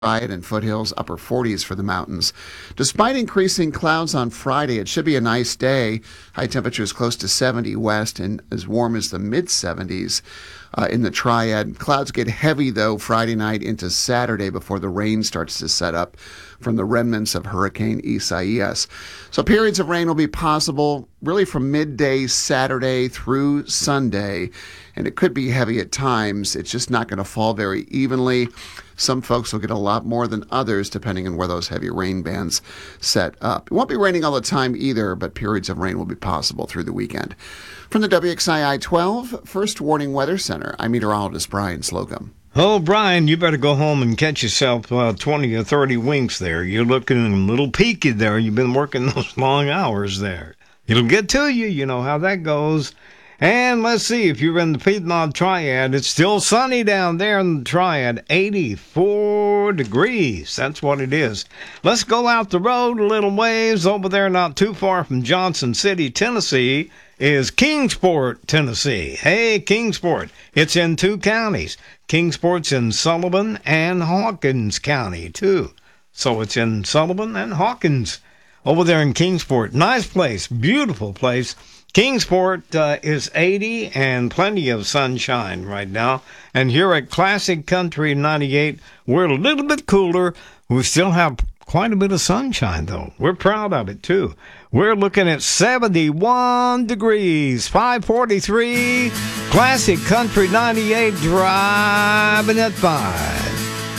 And foothills, upper 40s for the mountains. Despite increasing clouds on Friday, it should be a nice day. High temperatures close to 70 west and as warm as the mid 70s in the Triad. Clouds get heavy, though, Friday night into Saturday before the rain starts to set up from the remnants of Hurricane Isaias. So periods of rain will be possible really from midday Saturday through Sunday, and it could be heavy at times. It's just not going to fall very evenly. Some folks will get a lot more than others, depending on where those heavy rain bands set up. It won't be raining all the time either, but periods of rain will be possible through the weekend. From the WXII 12 First Warning Weather Center, I'm meteorologist Brian Slocum. Oh, Brian, you better go home and catch yourself 20 or 30 winks there. You're looking a little peaky there. You've been working those long hours there. It'll get to you. You know how that goes. And let's see, if you're in the Piedmont Triad, it's still sunny down there in the Triad, 84 degrees. That's what it is. Let's go out the road a little ways. Over there, not too far from Johnson City, Tennessee, is Kingsport, Tennessee. Hey, Kingsport. It's in 2 counties. Kingsport's in Sullivan and Hawkins County, too. So it's in Sullivan and Hawkins over there in Kingsport. Nice place, beautiful place. Kingsport is 80 and plenty of sunshine right now. And here at Classic Country 98, we're a little bit cooler. We still have quite a bit of sunshine, though. We're proud of it, too. We're looking at 71 degrees, 543. Classic Country 98, driving at 5.